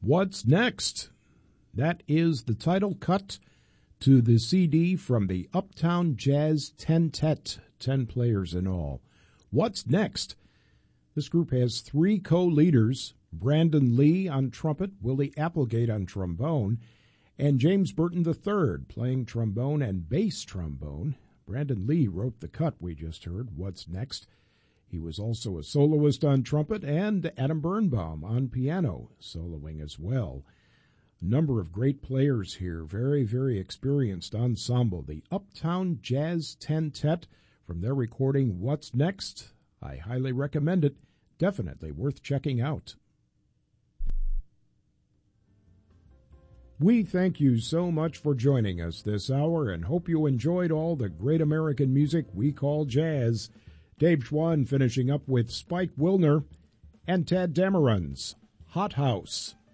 What's Next? That is the title cut to the CD from the Uptown Jazz Tentet, 10 players in all. What's Next? This group has 3 co-leaders, Brandon Lee on trumpet, Willie Applegate on trombone, and James Burton III playing trombone and bass trombone. Brandon Lee wrote the cut we just heard, What's Next? He was also a soloist on trumpet, and Adam Birnbaum on piano, soloing as well. A number of great players here, very, very experienced ensemble. The Uptown Jazz Tentet from their recording, What's Next? I highly recommend it. Definitely worth checking out. We thank you so much for joining us this hour and hope you enjoyed all the great American music we call jazz. Dave Schwann finishing up with Spike Wilner and Tad Dameron's Hot House.